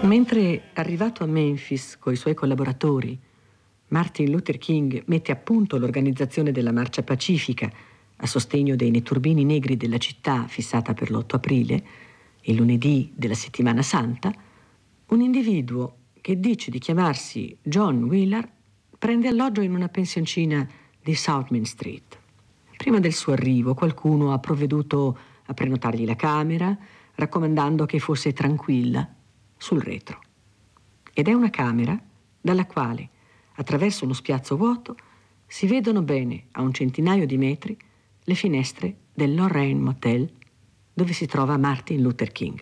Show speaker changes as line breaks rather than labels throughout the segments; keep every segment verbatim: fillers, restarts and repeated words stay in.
Mentre, arrivato a Memphis coi suoi collaboratori, Martin Luther King mette a punto l'organizzazione della Marcia Pacifica a sostegno dei netturbini negri della città fissata per l'otto aprile, il lunedì della settimana santa, un individuo che dice di chiamarsi John Wheeler prende alloggio in una pensioncina di South Main Street. Prima del suo arrivo qualcuno ha provveduto a prenotargli la camera, raccomandando che fosse tranquilla sul retro. Ed è una camera dalla quale, attraverso uno spiazzo vuoto, si vedono bene a un centinaio di metri le finestre del Lorraine Motel dove si trova Martin Luther King.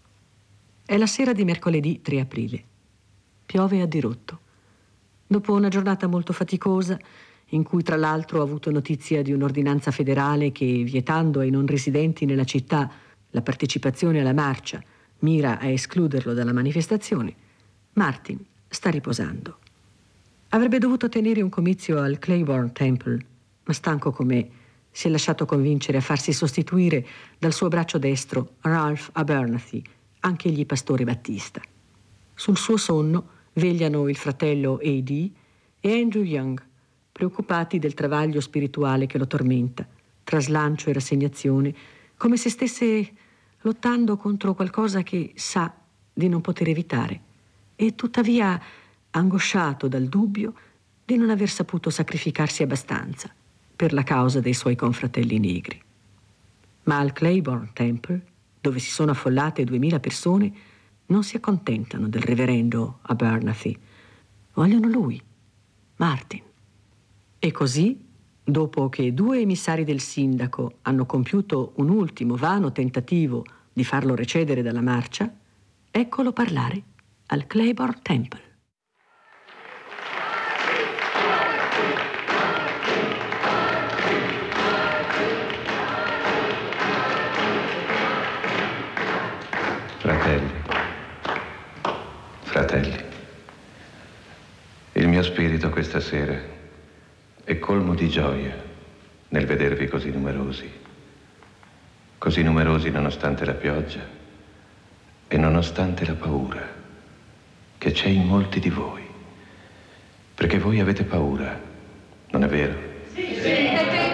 È la sera di mercoledì tre aprile. Piove a dirotto. Dopo una giornata molto faticosa, in cui tra l'altro ho avuto notizia di un'ordinanza federale che, vietando ai non residenti nella città la partecipazione alla marcia, mira a escluderlo dalla manifestazione, Martin sta riposando. Avrebbe dovuto tenere un comizio al Claiborne Temple, ma stanco com'è, si è lasciato convincere a farsi sostituire dal suo braccio destro Ralph Abernathy, anch'egli pastore battista. Sul suo sonno vegliano il fratello A D e Andrew Young, preoccupati del travaglio spirituale che lo tormenta, tra slancio e rassegnazione, come se stesse lottando contro qualcosa che sa di non poter evitare, e tuttavia angosciato dal dubbio di non aver saputo sacrificarsi abbastanza per la causa dei suoi confratelli negri. Ma al Claiborne Temple, dove si sono affollate duemila persone, non si accontentano del reverendo Abernathy. Vogliono lui, Martin. E così, dopo che due emissari del sindaco hanno compiuto un ultimo vano tentativo di farlo recedere dalla marcia, eccolo parlare al Claiborne Temple.
Fratelli, fratelli, il mio spirito questa sera è colmo di gioia nel vedervi così numerosi, così numerosi nonostante la pioggia e nonostante la paura che c'è in molti di voi, perché voi avete paura, non è vero? Sì, sì, è vero.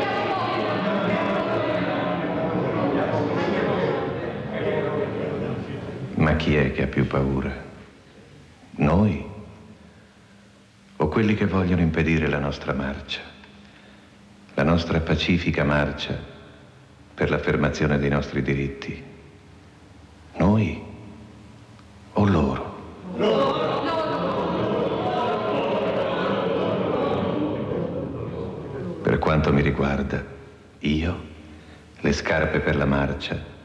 Ma chi è che ha più paura? Noi? O quelli che vogliono impedire la nostra marcia, la nostra pacifica marcia per l'affermazione dei nostri diritti? Noi o loro? Loro. Per quanto mi riguarda, io, le scarpe per la marcia,